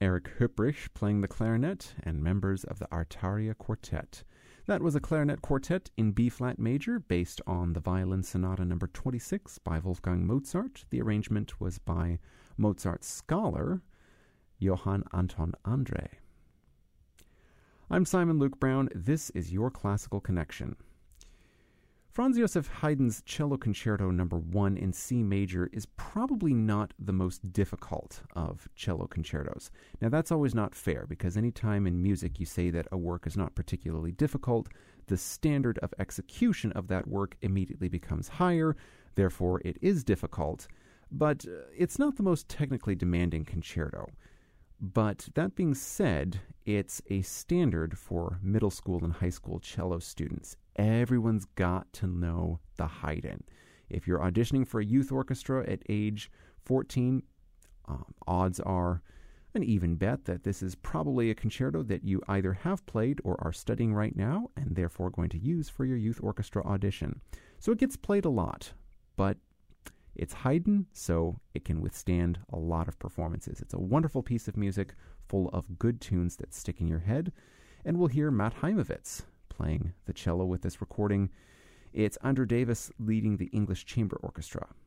Erich Hüpprich playing the clarinet, and members of the Artaria Quartet. That was a clarinet quartet in B-flat major based on the Violin Sonata No. 26 by Wolfgang Mozart. The arrangement was by Mozart's scholar, Johann Anton Andre. I'm Simon Luke Brown. This is your Classical Connection. Franz Joseph Haydn's Cello Concerto No. 1 in C major is probably not the most difficult of cello concertos. Now, that's always not fair, because any time in music you say that a work is not particularly difficult, the standard of execution of that work immediately becomes higher, therefore it is difficult. But it's not the most technically demanding concerto. But that being said, it's a standard for middle school and high school cello students. Everyone's got to know the Haydn. If you're auditioning for a youth orchestra at age 14, odds are an even bet that this is probably a concerto that you either have played or are studying right now, and therefore going to use for your youth orchestra audition. So it gets played a lot, but it's Haydn, so it can withstand a lot of performances. It's a wonderful piece of music full of good tunes that stick in your head, and we'll hear Matt Heimovitz playing the cello with this recording. It's Andrew Davis leading the English Chamber Orchestra.